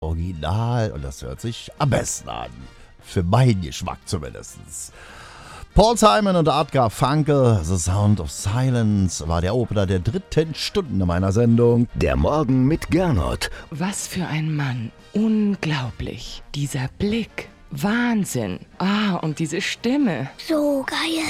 Original und das hört sich am besten an. Für meinen Geschmack zumindest. Paul Simon und Art Garfunkel, The Sound of Silence, war der Opener der 3. Stunde meiner Sendung. Der Morgen mit Gernot. Was für ein Mann. Unglaublich. Dieser Blick. Wahnsinn. Und diese Stimme. So geil.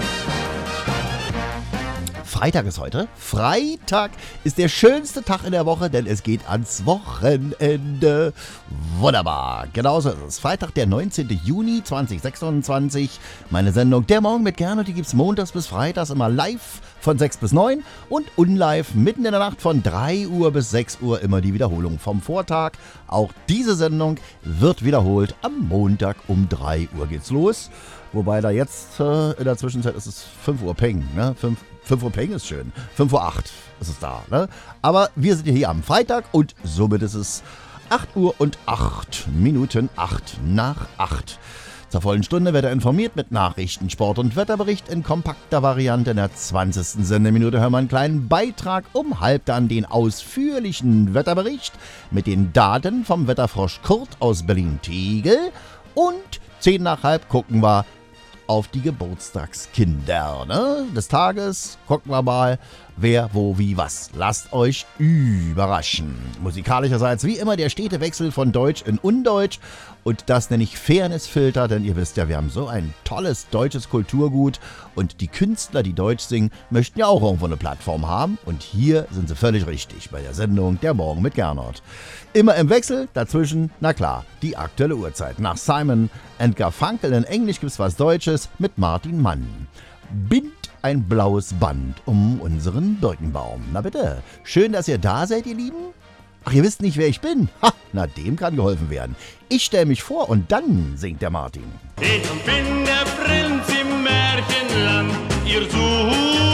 Freitag ist heute. Freitag ist der schönste Tag in der Woche, denn es geht ans Wochenende. Wunderbar. Genauso ist es. Freitag, der 19. Juni 2026. Meine Sendung Der Morgen mit Gernot, die gibt es montags bis freitags immer live von 6 bis 9 und unlive mitten in der Nacht von 3 Uhr bis 6 Uhr immer die Wiederholung vom Vortag. Auch diese Sendung wird wiederholt. Am Montag um 3 Uhr geht's los. Wobei da jetzt in der Zwischenzeit ist es 5 Uhr Peng, ne? 5 Uhr Peng ist schön. 5 Uhr 8 ist es da, ne? Aber wir sind hier am Freitag und somit ist es 8 Uhr und 8 Minuten, 8 nach 8. Zur vollen Stunde wird er informiert mit Nachrichten, Sport und Wetterbericht in kompakter Variante. In der 20. Sendeminute hören wir einen kleinen Beitrag, um halb dann den ausführlichen Wetterbericht mit den Daten vom Wetterfrosch Kurt aus Berlin-Tegel und 10 nach halb gucken wir auf die Geburtstagskinder, ne, des Tages. Gucken wir mal, wer, wo, wie, was. Lasst euch überraschen. Musikalischerseits wie immer der stete Wechsel von Deutsch in Undeutsch. Und das nenne ich Fairnessfilter, denn ihr wisst ja, wir haben so ein tolles deutsches Kulturgut. Und die Künstler, die Deutsch singen, möchten ja auch irgendwo eine Plattform haben. Und hier sind sie völlig richtig bei der Sendung Der Morgen mit Gernot. Immer im Wechsel, dazwischen, na klar, die aktuelle Uhrzeit. Nach Simon and Garfunkel in Englisch gibt's was Deutsches mit Martin Mann. Bind ein blaues Band um unseren Birkenbaum. Na bitte, schön, dass ihr da seid, ihr Lieben. Ach, ihr wisst nicht, wer ich bin? Ha, na, dem kann geholfen werden. Ich stelle mich vor und dann singt der Martin. Ich bin der Prinz im Märchenland, ihr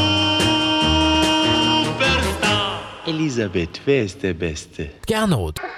Superstar. Elisabeth, wer ist der Beste? Gernot.